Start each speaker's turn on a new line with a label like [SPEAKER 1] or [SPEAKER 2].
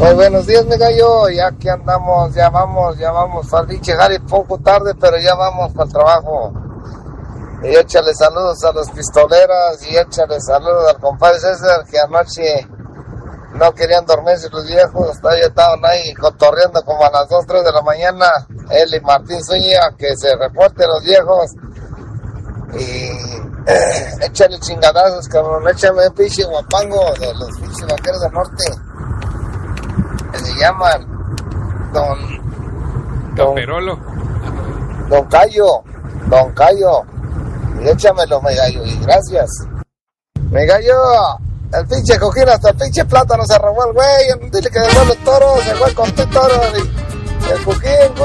[SPEAKER 1] Muy buenos días, mi gallo. Ya que andamos, ya vamos al pinche jale, poco tarde, pero ya vamos para el trabajo. Y échale saludos a los pistoleras y échale saludos al compadre César, que anoche no querían dormirse los viejos. Todavía estaban ahí cotorreando como a las 2, 3 de la mañana. Él y Martín Zúñiga, que se reporten los viejos. Y échale chingadazos, cabrón. Échame un pinche guapango de los pinches vaqueros del norte. Que se llaman Don
[SPEAKER 2] Perolo.
[SPEAKER 1] Don Cayo. Y échamelo, me gallo, y gracias. Me gallo, el pinche cojín hasta el pinche plátano se robó el güey. Dile que devuelve el toro, se fue con tu toro. El cojín,